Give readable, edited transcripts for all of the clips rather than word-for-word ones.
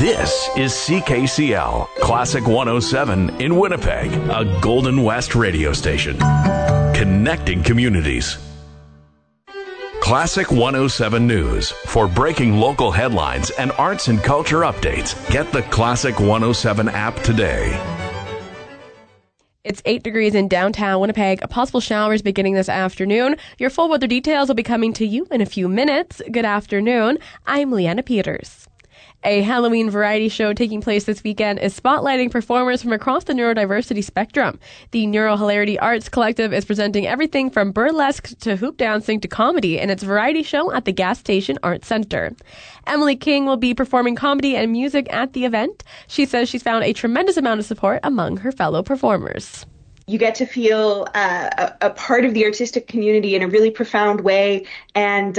This is CKCL, Classic 107 in Winnipeg, a Golden West radio station. Connecting communities. Classic 107 News. For breaking local headlines and arts and culture updates, get the Classic 107 app today. It's 8 degrees in downtown Winnipeg. Possible showers beginning this afternoon. Your full weather details will be coming to you in a few minutes. Good afternoon. I'm Leanna Peters. A Halloween variety show taking place this weekend is spotlighting performers from across the neurodiversity spectrum. The Neurohilarity Arts Collective is presenting everything from burlesque to hoop dancing to comedy in its variety show at the Gas Station Arts Center. Emily King will be performing comedy and music at the event. She says she's found a tremendous amount of support among her fellow performers. You get to feel a part of the artistic community in a really profound way, and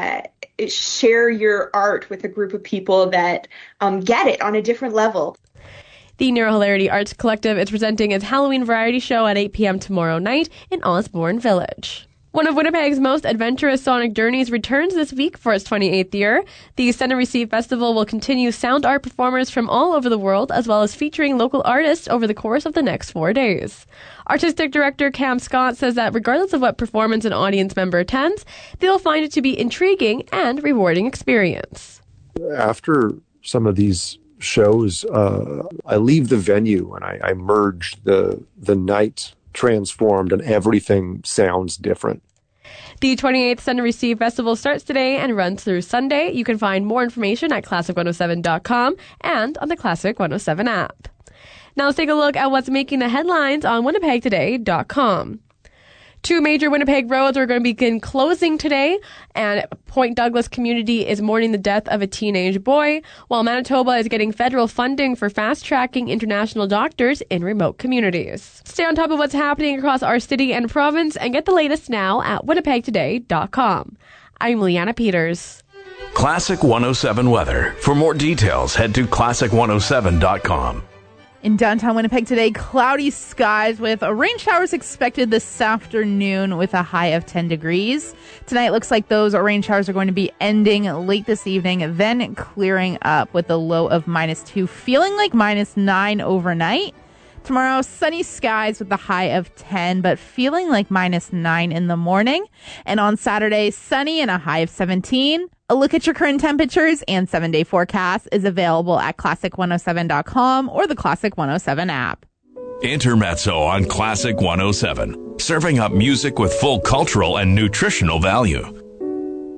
share your art with a group of people that get it on a different level. The Neurohilarity Arts Collective is presenting its Halloween variety show at 8 p.m. tomorrow night in Osborne Village. One of Winnipeg's most adventurous sonic journeys returns this week for its 28th year. The Send and Receive Festival will continue sound art performers from all over the world, as well as featuring local artists over the course of the next 4 days. Artistic director Cam Scott says that regardless of what performance an audience member attends, they'll find it to be intriguing and rewarding experience. After some of these shows, I leave the venue and I merge the night transformed and everything sounds different. The 28th Send and Receive Festival starts today and runs through Sunday. You can find more information at classic107.com and on the Classic 107 app. Now let's take a look at what's making the headlines on winnipegtoday.com. 2 major Winnipeg roads are going to begin closing today, and Point Douglas community is mourning the death of a teenage boy, while Manitoba is getting federal funding for fast-tracking international doctors in remote communities. Stay on top of what's happening across our city and province and get the latest now at winnipegtoday.com. I'm Leanna Peters. Classic 107 weather. For more details, head to classic107.com. In downtown Winnipeg today, cloudy skies with rain showers expected this afternoon with a high of 10 degrees. Tonight looks like those rain showers are going to be ending late this evening, then clearing up with a low of -2, feeling like -9 overnight. Tomorrow, sunny skies with a high of 10, but feeling like -9 in the morning. And on Saturday, sunny and a high of 17. A look at your current temperatures and 7-day forecast is available at classic107.com or the Classic 107 app. Intermezzo on Classic 107, serving up music with full cultural and nutritional value.